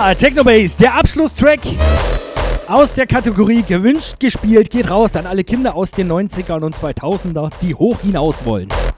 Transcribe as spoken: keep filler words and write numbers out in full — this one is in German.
Ja, Technobase, der Abschlusstrack aus der Kategorie gewünscht gespielt geht raus an alle Kinder aus den neunzigern und zweitausender, die hoch hinaus wollen.